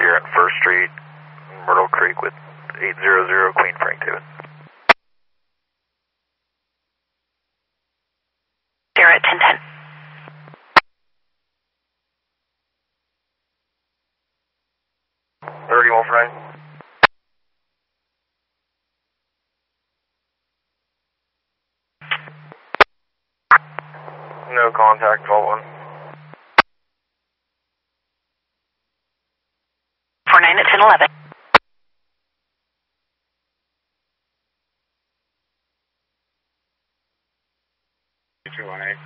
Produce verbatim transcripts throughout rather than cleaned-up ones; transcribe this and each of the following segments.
here at First Street, Myrtle Creek with eight hundred Queen Frank David. Zero at ten ten. thirty Wolf Ryan. No contact, twelve one. four nine at ten eleven. two one eight.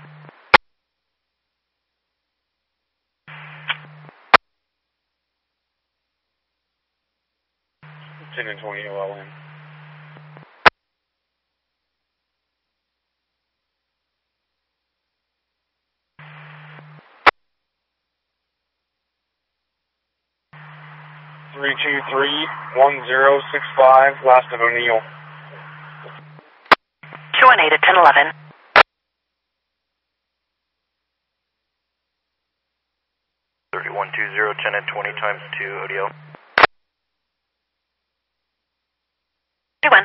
ten and twenty O L N. three two three one zero six five, last of O'Neill. two one eight at ten eleven. thirty-one two zero, ten and twenty times two, O D L. two one.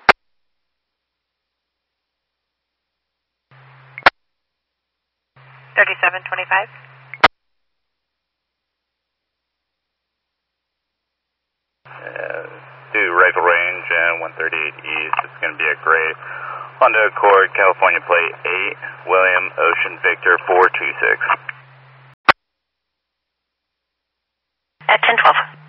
thirty-seven twenty-five. Uh, to rifle range and one thirty-eight east. It's going to be a gray Honda Accord, California plate eight, William Ocean Victor four two six. At ten twelve.